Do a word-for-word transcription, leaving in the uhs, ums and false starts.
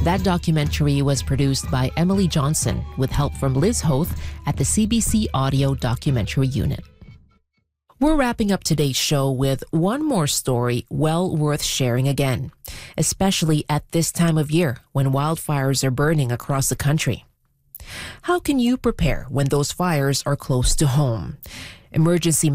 That documentary was produced by Emily Johnson with help from Liz Hoth at the C B C Audio Documentary Unit. We're wrapping up today's show with one more story well worth sharing again, especially at this time of year when wildfires are burning across the country. How can you prepare when those fires are close to home? Emergency